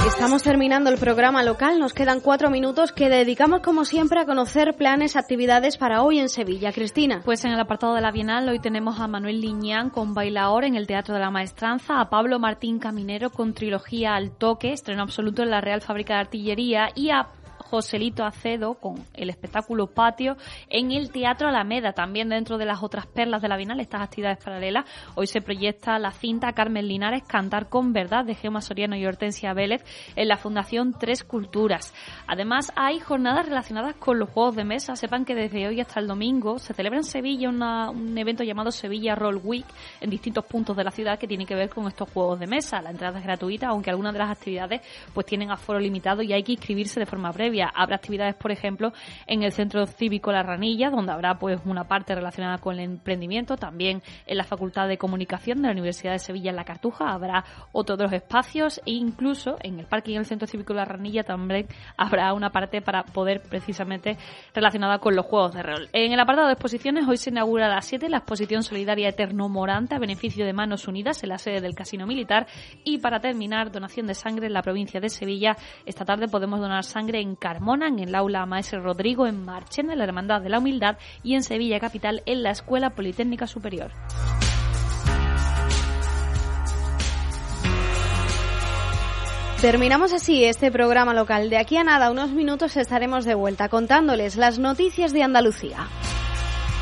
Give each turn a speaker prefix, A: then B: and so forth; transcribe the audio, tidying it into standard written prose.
A: Estamos terminando el programa local, nos quedan 4 minutos que dedicamos como siempre a conocer planes, actividades para hoy en Sevilla. Cristina.
B: Pues en el apartado de la Bienal hoy tenemos a Manuel Liñán con Bailaor en el Teatro de la Maestranza, a Pablo Martín Caminero con Trilogía al Toque, estreno absoluto en la Real Fábrica de Artillería, y a Joselito Acedo con el espectáculo Patio en el Teatro Alameda. También dentro de las otras perlas de la Bienal, estas actividades paralelas, hoy se proyecta la cinta Carmen Linares Cantar con Verdad de Gemma Soriano y Hortensia Vélez en la Fundación Tres Culturas. Además hay jornadas relacionadas con los juegos de mesa. Sepan que desde hoy hasta el domingo se celebra en Sevilla un evento llamado Sevilla Roll Week en distintos puntos de la ciudad que tiene que ver con estos juegos de mesa. La entrada es gratuita, aunque algunas de las actividades pues tienen aforo limitado y hay que inscribirse de forma previa. Habrá actividades, por ejemplo, en el Centro Cívico La Ranilla, donde habrá pues una parte relacionada con el emprendimiento. También en la Facultad de Comunicación de la Universidad de Sevilla en La Cartuja habrá otros de los espacios, e incluso en el parque y en el Centro Cívico La Ranilla también habrá una parte para poder precisamente relacionada con los juegos de rol. En el apartado de exposiciones, hoy se inaugura a las 7 la exposición solidaria Eterno Morante a beneficio de Manos Unidas en la sede del Casino Militar. Y para terminar, donación de sangre en la provincia de Sevilla. Esta tarde podemos donar sangre en Carmona, en el aula Maestre Rodrigo, en Marchena, en la Hermandad de la Humildad, y en Sevilla Capital, en la Escuela Politécnica Superior.
A: Terminamos así este programa local. De aquí a nada, unos minutos, estaremos de vuelta contándoles las noticias de Andalucía.